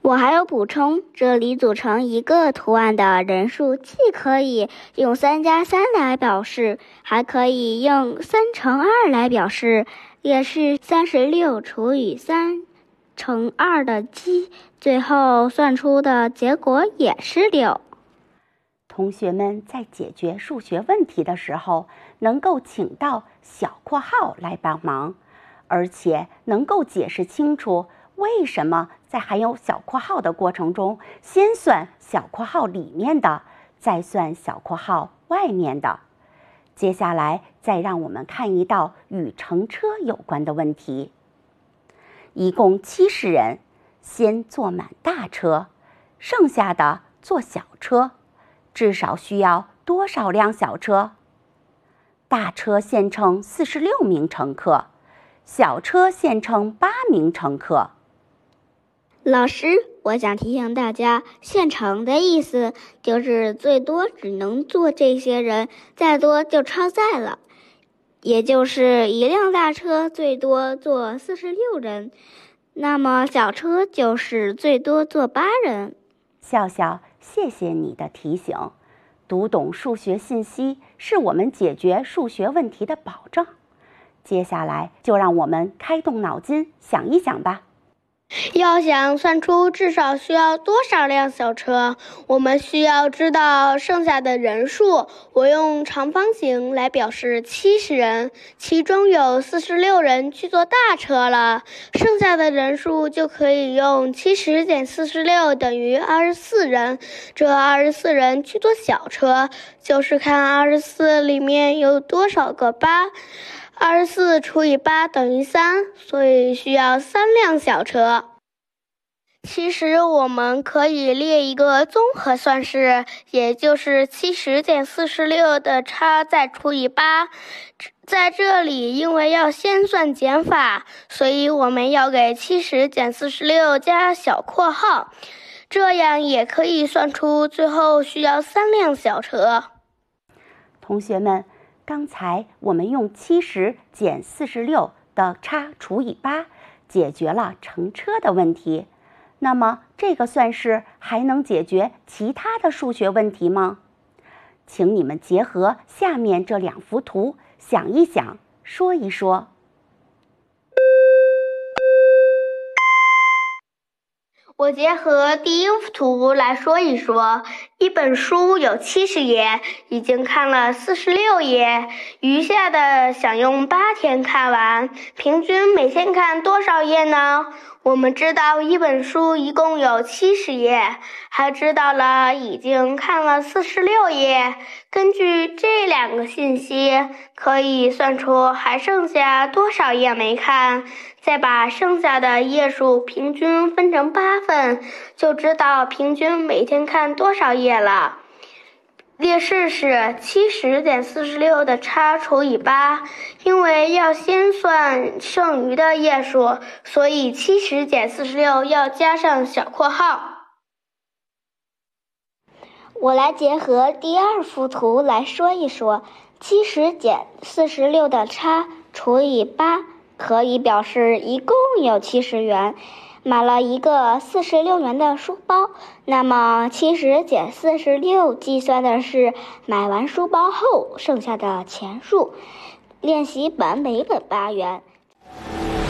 我还有补充，这里组成一个图案的人数既可以用3加3来表示，还可以用3乘2来表示，也是36除以3乘2的积，最后算出的结果也是6。 同学们在解决数学问题的时候，能够请到小括号来帮忙，而且能够解释清楚为什么在含有小括号的过程中，先算小括号里面的，再算小括号外面的。接下来再让我们看一道与乘车有关的问题。一共70人，先坐满大车，剩下的坐小车，至少需要多少辆小车？大车限乘46名乘客，小车限乘8名乘客。 老师，我想提醒大家，限乘的意思就是最多只能坐这些人，再多就超载了。也就是一辆大车最多坐46人，那么小车就是最多坐8人。 笑笑，谢谢你的提醒。读懂数学信息是我们解决数学问题的保证。接下来就让我们开动脑筋想一想吧。 要想算出至少需要多少辆小车，我们需要知道剩下的人数。我用长方形来表示70人，其中有46人去坐大车了，剩下的人数就可以用70减46等于24人。这24人去坐小车，就是看24里面有多少个8。24除以8等于3，所以需要3辆小车。其实我们可以列一个综合算式，也就是70减46的差再除以8。在这里，因为要先算减法，所以我们要给70减46加小括号，这样也可以算出最后需要3辆小车。 同学们，刚才我们用70减46的差除以8，解决了乘车的问题。那么这个算式还能解决其他的数学问题吗？请你们结合下面这2幅图，想一想，说一说。 我结合第一幅图来说一说，一本书有70页，已经看了46页，余下的想用8天看完，平均每天看多少页呢？我们知道一本书一共有70页，还知道了已经看了46页。根据这2个信息，可以算出还剩下多少页没看，再把剩下的页数平均分成8份，就知道平均每天看多少页了。列式是70减46的差除以8，因为要先算剩余的页数，所以70减46要加上小括号。 我来结合第2幅图来说一说，70减46的差除以8，可以表示一共有70元。买了一个46元的书包，那么70减46计算的是买完书包后剩下的钱数。练习本每本8元，